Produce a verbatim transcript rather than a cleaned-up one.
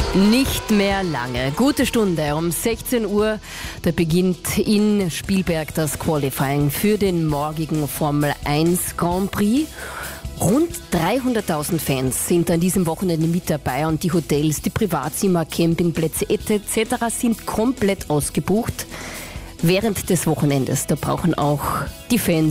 Nicht mehr lange. Gute Stunde. Um sechzehn Uhr, da beginnt in Spielberg das Qualifying für den morgigen Formel eins Grand Prix. Rund dreihunderttausend Fans sind an diesem Wochenende mit dabei und die Hotels, die Privatzimmer, Campingplätze et cetera sind komplett ausgebucht. Während des Wochenendes, da brauchen auch die Fans